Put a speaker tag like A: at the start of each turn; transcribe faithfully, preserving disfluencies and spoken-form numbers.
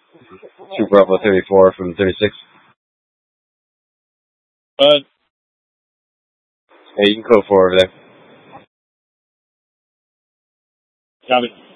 A: Two Bravo thirty-four from thirty-six.
B: Uh,
A: Hey, you can code four over there.
B: Copy.